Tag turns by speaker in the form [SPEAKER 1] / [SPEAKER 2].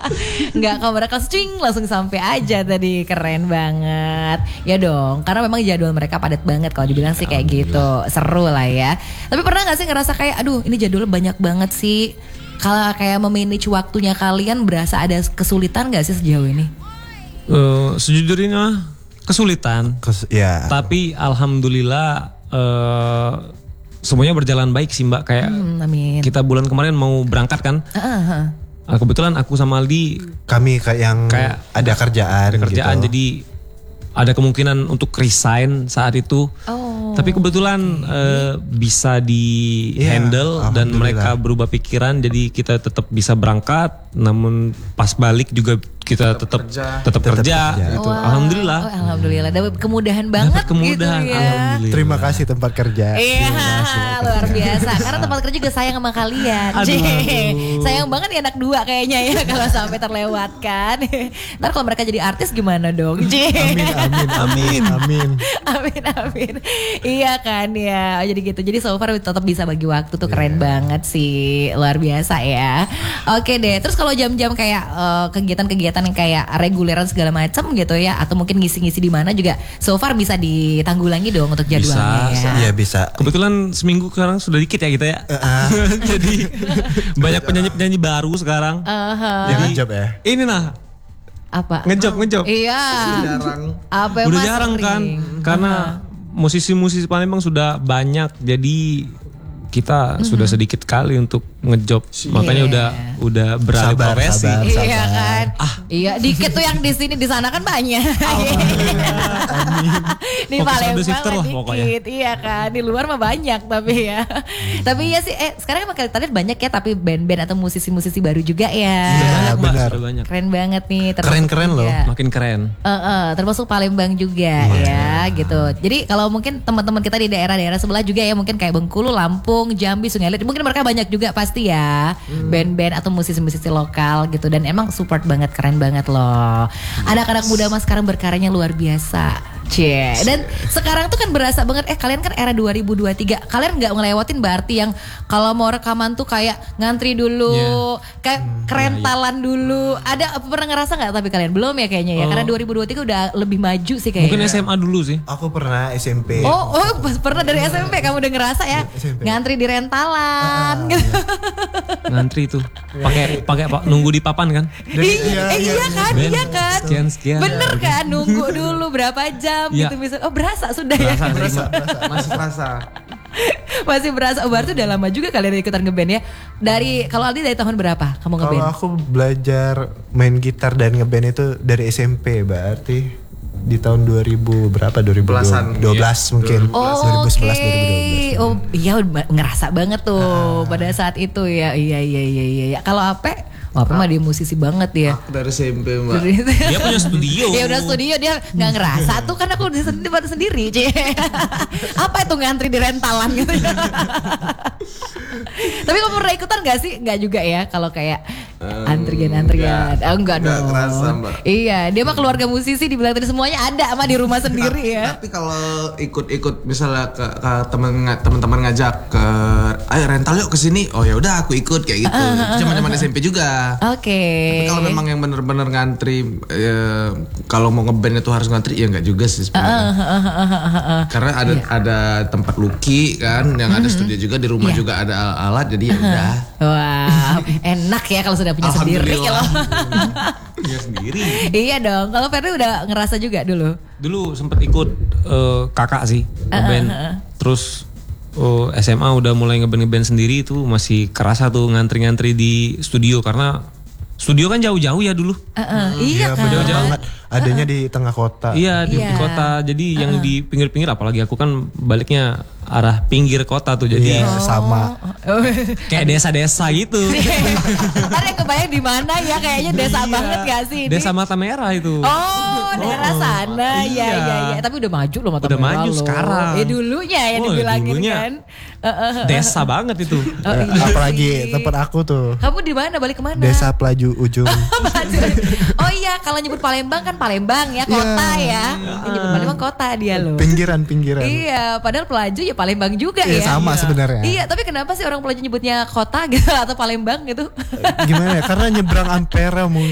[SPEAKER 1] Nggak kamera kelas cing langsung sampai aja tadi, keren banget. Ya dong, karena memang jadwal mereka padat banget kalau dibilang sih kayak gitu. Seru lah ya. Tapi pernah nggak sih ngerasa kayak aduh ini jadwalnya banyak banget sih. Kalau kayak memanage waktunya kalian berasa ada kesulitan nggak sih sejauh ini?
[SPEAKER 2] Sejujurnya kesulitan.
[SPEAKER 3] Ya.
[SPEAKER 2] Tapi alhamdulillah semuanya berjalan baik sih Mbak. Kayak
[SPEAKER 1] Amin.
[SPEAKER 2] kita bulan kemarin mau berangkat kan. Kebetulan aku sama Aldi
[SPEAKER 3] Kami kayak ada kerjaan gitu.
[SPEAKER 2] jadi ada kemungkinan untuk resign saat itu. Tapi kebetulan bisa di handle dan mereka berubah pikiran, jadi kita tetap bisa berangkat. Namun pas balik juga kita tetap kerja gitu.
[SPEAKER 1] Wow.
[SPEAKER 2] Alhamdulillah.
[SPEAKER 1] Alhamdulillah dapat kemudahan banget
[SPEAKER 2] Dapat kemudahan,
[SPEAKER 1] gitu ya.
[SPEAKER 2] alhamdulillah.
[SPEAKER 3] Terima kasih tempat kerja.
[SPEAKER 1] Iya, luar biasa. Karena tempat kerja juga sayang sama kalian. Sayang banget ya anak dua kayaknya ya kalau sampai terlewatkan. Ntar kalau mereka jadi artis gimana dong?
[SPEAKER 3] Amin.
[SPEAKER 1] Amin. Iya kan ya. Jadi gitu. Jadi so far tetap bisa bagi waktu tuh keren banget sih. Luar biasa ya. Oke deh. Terus kalau jam-jam kayak kegiatan-kegiatan yang kayak reguleran segala macam gitu ya, atau mungkin ngisi-ngisi di mana juga so far bisa ditanggulangi dong untuk jadwalnya ya.
[SPEAKER 3] Iya bisa.
[SPEAKER 2] Kebetulan seminggu sekarang sudah dikit ya kita ya. Jadi banyak penyanyi-penyanyi baru sekarang.
[SPEAKER 3] Jadi job ya.
[SPEAKER 2] Ini nah
[SPEAKER 1] Apa?
[SPEAKER 2] ngejob.
[SPEAKER 1] Iya.
[SPEAKER 3] Jarang.
[SPEAKER 1] Apa
[SPEAKER 2] Udah
[SPEAKER 1] Mas
[SPEAKER 2] jarang kan,
[SPEAKER 1] Ring?
[SPEAKER 2] karena musisi-musisi Palembang sudah banyak, jadi kita sudah sedikit kali untuk ngejob. Makanya udah beralih
[SPEAKER 3] Sabar,
[SPEAKER 2] profesi.
[SPEAKER 3] sabar.
[SPEAKER 1] Iya kan. Iya, dikit tuh yang di sini, di sana kan banyak. Di
[SPEAKER 2] Fokus
[SPEAKER 1] Palembang
[SPEAKER 2] ada shifter
[SPEAKER 1] mah
[SPEAKER 2] lah pokoknya.
[SPEAKER 1] dikit. Iya kan. Di luar mah banyak tapi ya. Tapi ya sih sekarang emang kalian banyak ya, tapi band-band atau musisi-musisi baru juga ya.
[SPEAKER 2] Banyak, Mbak,
[SPEAKER 3] benar.
[SPEAKER 2] sudah banyak.
[SPEAKER 1] Keren banget nih. termasuk
[SPEAKER 3] Keren-keren loh.
[SPEAKER 1] juga.
[SPEAKER 2] Makin keren.
[SPEAKER 1] Termasuk Palembang juga ya gitu. Jadi kalau mungkin teman-teman kita di daerah-daerah sebelah juga ya, mungkin kayak Bengkulu, Lampung, Jambi, Sungai Liat, mungkin mereka banyak juga pasti ya band-band atau musisi-musisi lokal gitu, dan emang support banget, keren banget loh. Anak-anak muda mas sekarang berkaryanya luar biasa. Cie. Dan sekarang tuh kan berasa banget kalian kan era 2023. Kalian nggak ngelewatin berarti yang kalau mau rekaman tuh kayak ngantri dulu, kayak kerentalan dulu. Ada pernah ngerasa nggak tapi kalian belum ya kayaknya ya? Karena 2023 udah lebih maju sih kayaknya.
[SPEAKER 2] Mungkin SMA dulu sih.
[SPEAKER 3] Aku pernah SMP.
[SPEAKER 1] Oh, pernah dari SMP kamu udah ngerasa ya?
[SPEAKER 3] SMP.
[SPEAKER 1] Ngantri di rentalan gitu.
[SPEAKER 2] Ngantri tuh. Pakai nunggu di papan kan?
[SPEAKER 1] Iya kan?
[SPEAKER 2] Sekian.
[SPEAKER 1] Bener kan? Nunggu dulu berapa jam
[SPEAKER 2] Iya.
[SPEAKER 1] gitu bisa. Oh, berasa sudah ya.
[SPEAKER 3] Masih terasa.
[SPEAKER 1] Masih berasa. Oh, berarti udah lama juga kalian ikutan ngeband ya. Kalau Aldi dari tahun berapa kamu ngeband?
[SPEAKER 3] Kalau aku belajar main gitar dan ngeband itu dari SMP, berarti di tahun 2000 berapa? 2012 mungkin.
[SPEAKER 1] Oh,
[SPEAKER 3] 2011 2012.
[SPEAKER 1] Oh iya, ngerasa banget tuh pada saat itu ya. Iya. Kalau Ape? Ape mah dia musisi banget ya.
[SPEAKER 4] Aku dari SMP Mbak.
[SPEAKER 2] Dia punya studio.
[SPEAKER 1] Ya udah studio, dia nggak ngerasa tuh kan aku di sendiri. Apa itu ngantri di rentalan gitu. Tapi kamu pernah ikutan gak sih? Nggak juga ya kalau kayak antrian. Enggak dong.
[SPEAKER 4] Kerasa, Mbak.
[SPEAKER 1] Iya, dia mah keluarga musisi, dibilang tadi semuanya ada sama di rumah sendiri ya.
[SPEAKER 4] Tapi kalau ikut misalnya ke teman-teman ngajak ke ayo rental yuk ke sini. Oh ya udah aku ikut kayak gitu. Zaman-zaman SMP juga.
[SPEAKER 1] Oke.
[SPEAKER 4] Tapi kalau memang yang bener-bener ngantri kalau mau ngeband itu harus ngantri ya enggak juga sih sebenarnya. Karena ada tempat Lucky kan yang ada studio juga, di rumah juga ada alat, jadi ya udah.
[SPEAKER 1] Wah, enak ya kalau sudah punya sendiri
[SPEAKER 4] Alhamdulillah.
[SPEAKER 1] loh.
[SPEAKER 4] Punya sendiri.
[SPEAKER 1] Iya dong. Kalau Ferdi udah ngerasa juga dulu.
[SPEAKER 2] Dulu sempet ikut kakak sih ngeband. Terus SMA udah mulai ngeband sendiri, itu masih kerasa tuh ngantri-ngantri di studio, karena studio kan jauh-jauh ya dulu.
[SPEAKER 1] Iya kan.
[SPEAKER 3] Bener banget. Adanya di tengah kota.
[SPEAKER 2] Iya di kota, jadi yang di pinggir-pinggir, apalagi aku kan baliknya arah pinggir kota tuh, jadi
[SPEAKER 3] Iya, sama.
[SPEAKER 2] kayak desa-desa gitu.
[SPEAKER 1] Ntar yang kebayang di mana ya, kayaknya desa banget gak sih ini?
[SPEAKER 2] Desa Mata Merah itu.
[SPEAKER 1] Oh, daerah sana. Iya. Tapi udah maju loh Mata
[SPEAKER 2] Udah
[SPEAKER 1] Merah
[SPEAKER 2] maju
[SPEAKER 1] loh.
[SPEAKER 2] sekarang.
[SPEAKER 1] Dulunya ya
[SPEAKER 2] Oh,
[SPEAKER 1] dibilangin
[SPEAKER 2] dulunya.
[SPEAKER 1] kan.
[SPEAKER 2] Desa banget itu.
[SPEAKER 3] Apalagi tempat aku tuh.
[SPEAKER 1] Kamu di mana? Balik kemana?
[SPEAKER 3] Desa Pelaju Ujung.
[SPEAKER 1] Oh iya, kalau nyebut Palembang kan Palembang ya, kota ya. Nyebut Palembang kota dia loh.
[SPEAKER 3] Pinggiran.
[SPEAKER 1] Iya, padahal Pelaju ya Palembang juga
[SPEAKER 3] Iya,
[SPEAKER 1] ya.
[SPEAKER 3] sama sebenarnya.
[SPEAKER 1] Iya, tapi kenapa sih orang Pelaju nyebutnya kota gitu atau Palembang gitu?
[SPEAKER 3] Gimana ya? Karena nyebrang Ampera mungkin.